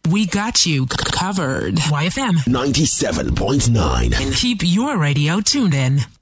We got you covered. YFM 97.9. Keep your radio tuned in.